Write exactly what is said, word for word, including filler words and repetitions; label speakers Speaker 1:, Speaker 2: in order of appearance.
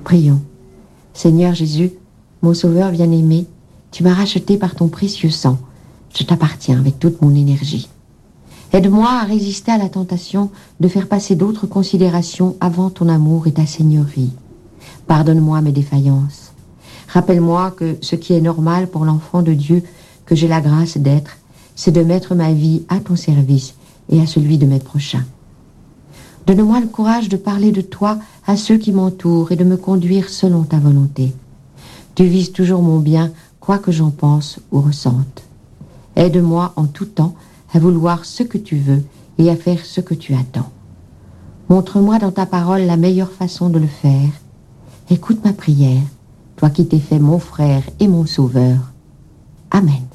Speaker 1: Prions. Seigneur Jésus, mon Sauveur bien-aimé, tu m'as racheté par ton précieux sang. Je t'appartiens avec toute mon énergie. Aide-moi à résister à la tentation de faire passer d'autres considérations avant ton amour et ta seigneurie. Pardonne-moi mes défaillances. Rappelle-moi que ce qui est normal pour l'enfant de Dieu que j'ai la grâce d'être, c'est de mettre ma vie à ton service et à celui de mes prochains. Donne-moi le courage de parler de toi à ceux qui m'entourent et de me conduire selon ta volonté. Tu vises toujours mon bien, quoi que j'en pense ou ressente. Aide-moi en tout temps à vouloir ce que tu veux et à faire ce que tu attends. Montre-moi dans ta parole la meilleure façon de le faire. Écoute ma prière, toi qui t'es fait mon frère et mon sauveur. Amen.